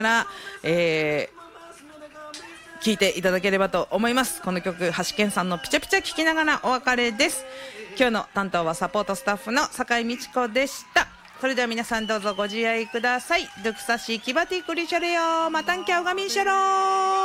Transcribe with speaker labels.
Speaker 1: ら、聴いていただければと思います。この曲、橋健さんのピチャピチャ聴きながらお別れです。今日の担当はサポートスタッフの酒井美智子でした。それでは皆さんどうぞご自愛ください。ドゥクサシーキバティクリシャレヨーマタンキャウガミンシャロー。